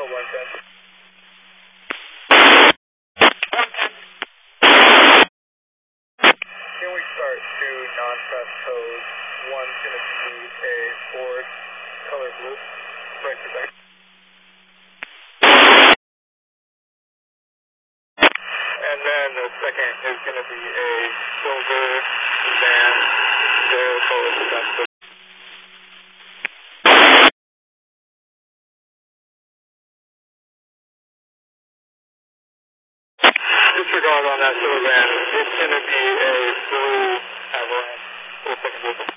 Alpha 110. Can we start two non-fast codes? One's going to be a Ford color blue, right to back. And then the second is going to be a silver van, zero color defensive. Disregard on that silver van. It's going to be a blue Avalanche.